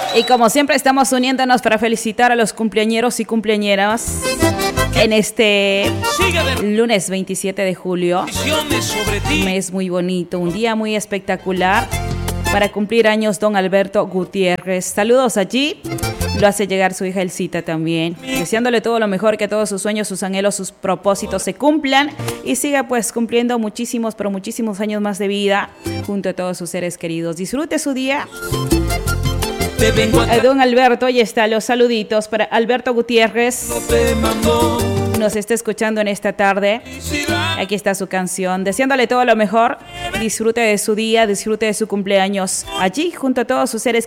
Y como siempre estamos uniéndonos para felicitar a los cumpleañeros y cumpleañeras en este lunes 27 de julio. Un mes muy bonito, un día muy espectacular para cumplir años don Alberto Gutiérrez. Saludos allí. Lo hace llegar su hija Elcita también, deseándole todo lo mejor, que todos sus sueños, sus anhelos, sus propósitos se cumplan y siga pues cumpliendo muchísimos, pero muchísimos años más de vida junto a todos sus seres queridos. Disfrute su día. Don Alberto, ahí está los saluditos para Alberto Gutiérrez. Nos está escuchando en esta tarde. Aquí está su canción, deseándole todo lo mejor. Disfrute de su día, disfrute de su cumpleaños allí junto a todos sus seres